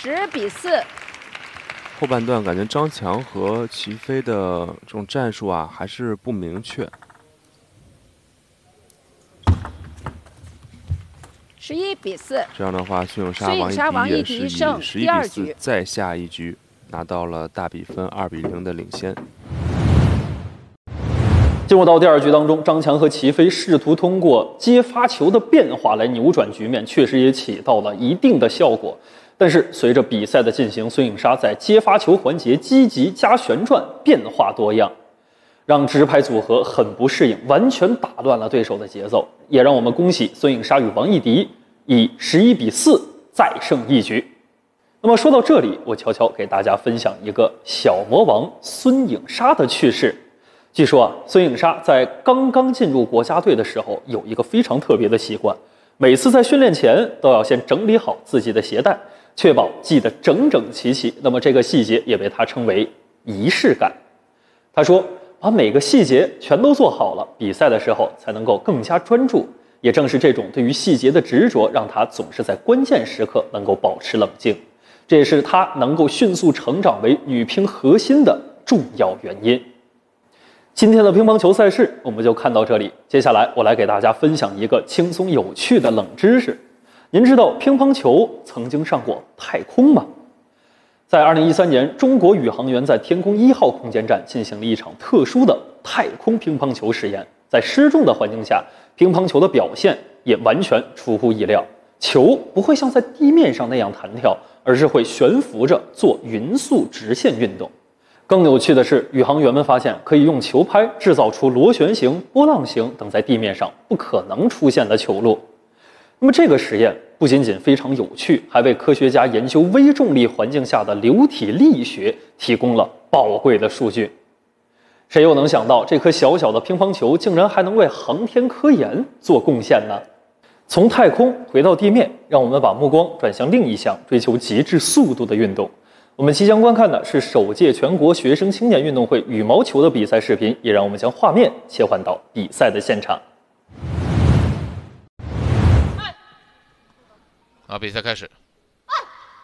10比4。 后半段感觉张强和齐飞的这种战术啊还是不明确。 11比4。 这样的话，孙颖莎王艺迪也是以11比4再下一局，拿到了大比分2比0的领先。 进入到第二局当中，张强和齐飞试图通过接发球的变化来扭转局面，确实也起到了一定的效果。但是随着比赛的进行，孙颖莎在接发球环节积极加旋转，变化多样，让直拍组合很不适应，完全打乱了对手的节奏。也让我们恭喜孙颖莎与王艺迪以11比4再胜一局。那么说到这里，我悄悄给大家分享一个小魔王孙颖莎的趣事。据说孙颖莎在刚刚进入国家队的时候，有一个非常特别的习惯，每次在训练前都要先整理好自己的鞋带，确保系得整整齐齐。那么这个细节也被他称为仪式感。他说，把每个细节全都做好了，比赛的时候才能够更加专注。也正是这种对于细节的执着，让他总是在关键时刻能够保持冷静，这也是他能够迅速成长为女乒核心的重要原因。今天的乒乓球赛事我们就看到这里，接下来我来给大家分享一个轻松有趣的冷知识。您知道乒乓球曾经上过太空吗？在2013年，中国宇航员在天宫1号空间站进行了一场特殊的太空乒乓球实验。在失重的环境下，乒乓球的表现也完全出乎意料，球不会像在地面上那样弹跳，而是会悬浮着做匀速直线运动。更有趣的是，宇航员们发现可以用球拍制造出螺旋形、波浪形等在地面上不可能出现的球路。那么这个实验不仅仅非常有趣，还为科学家研究微重力环境下的流体力学提供了宝贵的数据。谁又能想到，这颗小小的乒乓球竟然还能为航天科研做贡献呢？从太空回到地面，让我们把目光转向另一项追求极致速度的运动。我们即将观看的是首届全国学生青年运动会羽毛球的比赛视频，也让我们将画面切换到比赛的现场。 好，比赛开始。